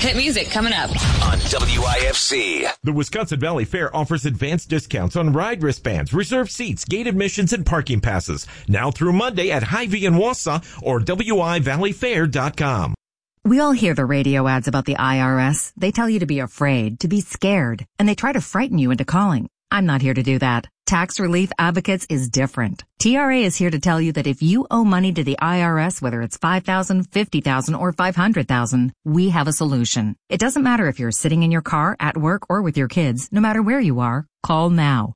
Hit music coming up on WIFC. The Wisconsin Valley Fair offers advanced discounts on ride wristbands, reserved seats, gate admissions, and parking passes. Now through Monday at Hy-Vee in Wausau or WIValleyFair.com. We all hear the radio ads about the IRS. They tell you to be afraid, to be scared, and they try to frighten you into calling. I'm not here to do that. Tax Relief Advocates is different. TRA is here to tell you that if you owe money to the IRS, whether it's $5,000, $50,000, or $500,000, we have a solution. It doesn't matter if you're sitting in your car, at work, or with your kids. No matter where you are, call now.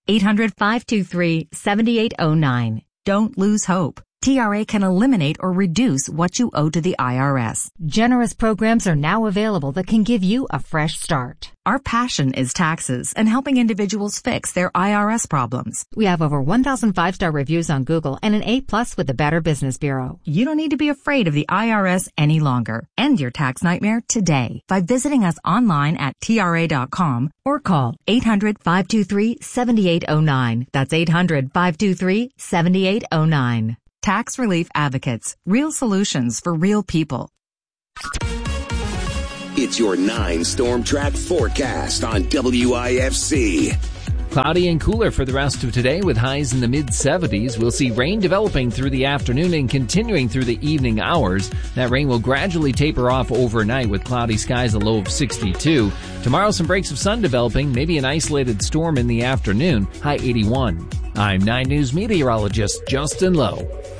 800-523-7809. Don't lose hope. TRA can eliminate or reduce what you owe to the IRS. Generous programs are now available that can give you a fresh start. Our passion is taxes and helping individuals fix their IRS problems. We have over 1,000 5-star reviews on Google and an A+ with the Better Business Bureau. You don't need to be afraid of the IRS any longer. End your tax nightmare today by visiting us online at TRA.com or call 800-523-7809. That's 800-523-7809. Tax Relief Advocates. Real solutions for real people. It's your 9 Storm Track forecast on WIFC. Cloudy and cooler for the rest of today with highs in the mid-70s. We'll see rain developing through the afternoon and continuing through the evening hours. That rain will gradually taper off overnight with cloudy skies, a low of 62. Tomorrow, some breaks of sun developing, maybe an isolated storm in the afternoon, high 81. I'm 9 News meteorologist Justin Lowe.